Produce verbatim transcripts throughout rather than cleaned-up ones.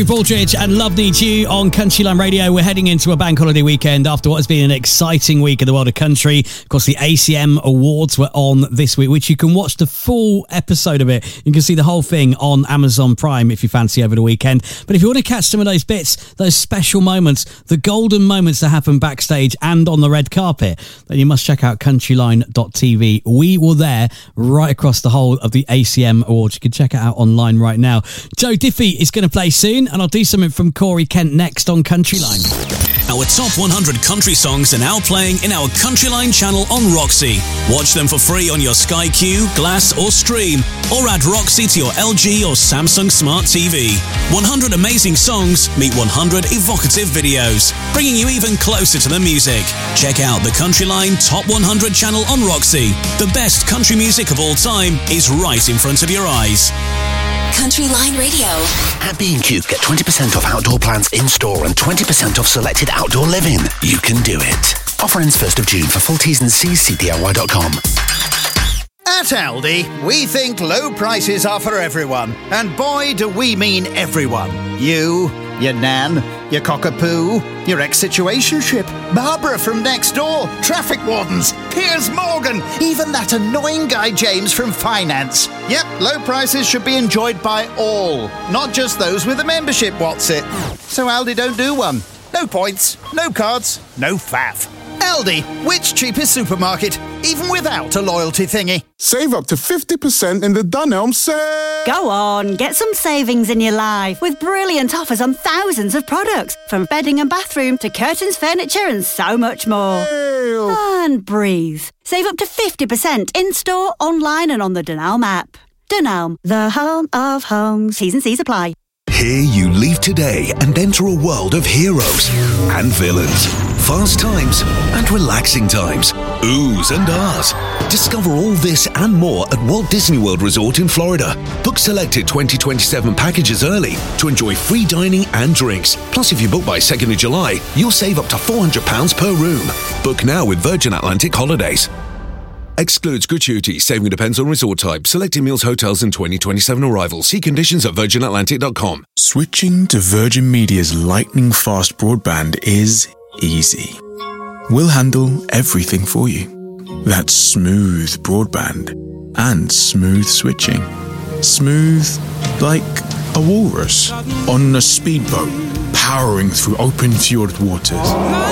Baldridge and Love Needs You on Country Line Radio. We're heading into a bank holiday weekend after what has been an exciting week in the world of country. Of course, the A C M Awards were on this week, which you can watch the full episode of it. You can see the whole thing on Amazon Prime if you fancy over the weekend. But if you want to catch some of those bits, those special moments, the golden moments that happen backstage and on the red carpet, then you must check out countryline dot t v. We were there right across the whole of the A C M Awards. You can check it out online right now. Joe Diffie is going to play soon, and I'll do something from Corey Kent next on Countryline. Our top one hundred country songs are now playing in our Countryline channel on Roxy. Watch them for free on your Sky Q, Glass or Stream, or add Roxy to your L G or Samsung Smart T V. one hundred amazing songs meet one hundred evocative videos, bringing you even closer to the music. Check out the Countryline Top one hundred channel on Roxy. The best country music of all time is right in front of your eyes. Countryline Radio. At B and Q, get twenty percent off outdoor plants in-store and twenty percent off selected outdoor living. You can do it. Offer ends first of June. For full T's and C's, c d l y dot com. At Aldi, we think low prices are for everyone. And boy, do we mean everyone. You, your nan, your cockapoo, your ex-situationship, Barbara from next door, traffic wardens, Piers Morgan, even that annoying guy James from finance. Yep, low prices should be enjoyed by all, not just those with a membership, what's it? So Aldi don't do one. No points, no cards, no faff. Aldi, which cheapest supermarket, even without a loyalty thingy. Save up to fifty percent in the Dunelm sale. Go on, get some savings in your life with brilliant offers on thousands of products, from bedding and bathroom to curtains, furniture and so much more. Ew. And breathe. Save up to fifty percent in-store, online and on the Dunelm app. Dunelm, the home of homes. T's and C's apply. Here you leave today and enter a world of heroes and villains, fast times and relaxing times, oohs and ahs. Discover all this and more at Walt Disney World Resort in Florida. Book selected twenty twenty-seven packages early to enjoy free dining and drinks. Plus, if you book by second of July, you'll save up to four hundred pounds per room. Book now with Virgin Atlantic Holidays. Excludes gratuity. Saving depends on resort type. Selected meals, hotels and twenty twenty-seven arrivals. See conditions at virgin atlantic dot com. Switching to Virgin Media's lightning fast broadband is easy. We'll handle everything for you. That's smooth broadband and smooth switching. Smooth like a walrus on a speedboat powering through open fjord waters.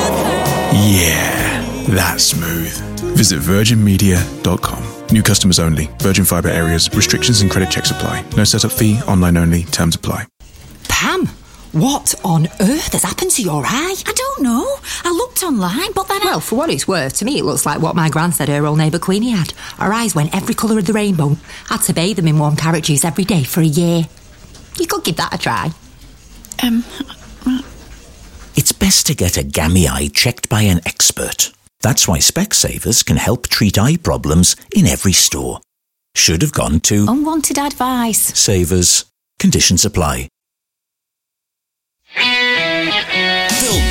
Yeah, that's smooth. Visit virgin media dot com. New customers only. Virgin Fibre areas. Restrictions and credit checks apply. No setup fee. Online only. Terms apply. Pam, what on earth has happened to your eye? I don't know. I looked online, but then I... Well, for what it's worth, to me it looks like what my gran said her old neighbour Queenie had. Her eyes went every colour of the rainbow. Had to bathe them in warm carrot juice every day for a year. You could give that a try. Um... It's best to get a gammy eye checked by an expert. That's why Specsavers can help treat eye problems in every store. Should have gone to... Unwanted advice. Savers. Conditions apply. Built